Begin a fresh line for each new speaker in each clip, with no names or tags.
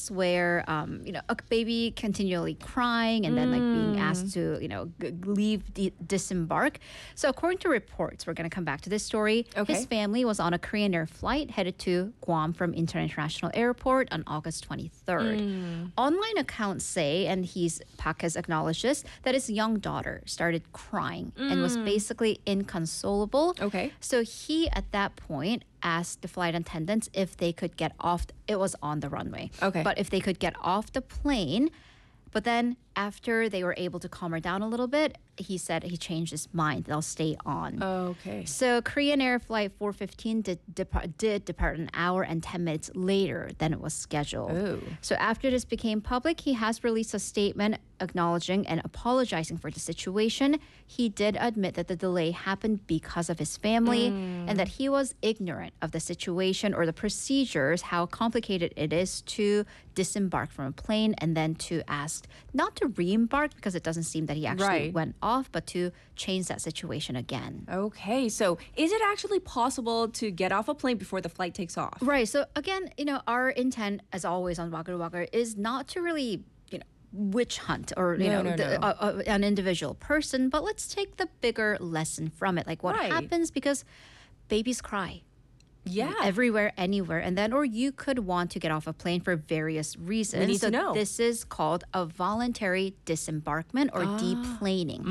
case where a baby continually crying and then like being asked to disembark. So according to reports, we're going to come back to this story.
Okay.
His family was on a Korean Air flight headed to Guam from Incheon International Airport on August 23rd. Online accounts say, and Park has acknowledged this, that his young daughter started crying and was basically inconsolable.
Okay.
So he, at that point, asked the flight attendants if they could get off. It was on the runway.
Okay.
But if they could get off the plane. But then after they were able to calm her down a little bit, he said he changed his mind. They'll stay on.
Okay.
So Korean Air Flight 415 did depart an hour and 10 minutes later than it was scheduled.
Oh.
So after this became public, he has released a statement acknowledging and apologizing for the situation. He did admit that the delay happened because of his family and that he was ignorant of the situation or the procedures, how complicated it is to disembark from a plane and then to ask not to re-embark because it doesn't seem that he actually
Right.
went off, but to change that situation again.
Okay, so is it actually possible to get off a plane before the flight takes off?
Right. So again, our intent, as always on Wagger Wagger, is not to really, witch hunt or
No.
an individual person, but let's take the bigger lesson from it, like what
Right.
happens because babies cry.
Yeah.
Everywhere, anywhere, and then, or you could want to get off a plane for various reasons.
need to know.
This is called a voluntary disembarkment or deplaning.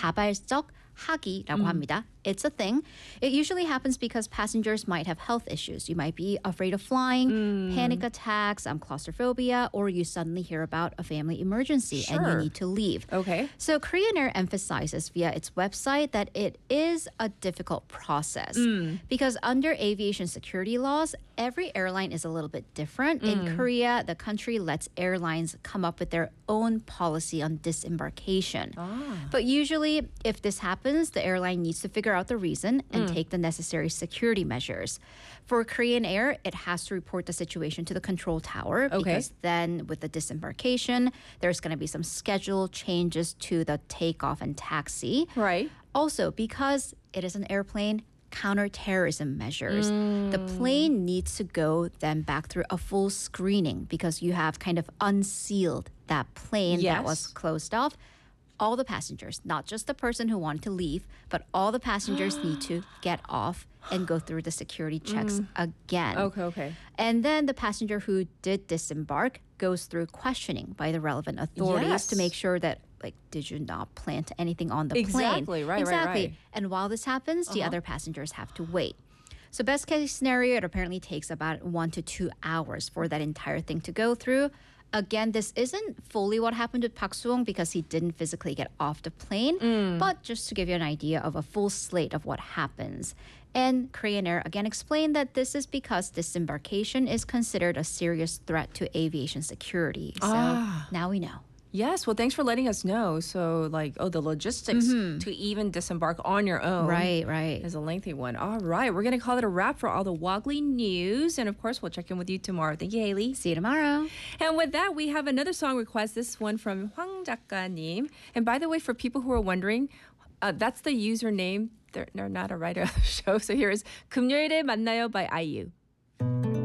자발적 하기라고 합니다. It's a thing. It usually happens because passengers might have health issues. You might be afraid of flying, panic attacks, claustrophobia, or you suddenly hear about a family emergency and you
Sure.
need to leave.
Okay.
So Korean Air emphasizes via its website that it is a difficult process because under aviation security laws, every airline is a little bit different. In Korea, the country lets airlines come up with their own policy on disembarkation. But usually, if this happens, the airline needs to figure out the reason and take the necessary security measures. For Korean Air, it has to report the situation to the control tower because then with the disembarkation, there's going to be some schedule changes to the takeoff and taxi.
Right.
Also, because it is an airplane, counterterrorism measures. The plane needs to go then back through a full screening because you have kind of unsealed that plane that was
Yes.
closed off. All the passengers, not just the person who wanted to leave, but all the passengers need to get off and go through the security checks again.
Okay.
And then the passenger who did disembark goes through questioning by the relevant authorities to
Yes.
make sure that, like, did you not plant anything on the plane?
Exactly, right.
Exactly. And while this happens, the other passengers have to wait. So best case scenario, it apparently takes about 1 to 2 hours for that entire thing to go through. Again, this isn't fully what happened with Park Soo-hong because he didn't physically get off the plane, but just to give you an idea of a full slate of what happens. And Korean Air again explained that this is because disembarkation is considered a serious threat to aviation security. So now we know.
Yes, well, thanks for letting us know. So, the logistics to even disembark on your own.
Right.
Is a lengthy one. All right, we're going to call it a wrap for all the Woggly news. And of course, we'll check in with you tomorrow. Thank you, Haley.
See you tomorrow.
And with that, we have another song request. This one from Hwang 작가님. And by the way, for people who are wondering, that's the username. They're not a writer of the show. So here is 금요일에 만나요 by IU.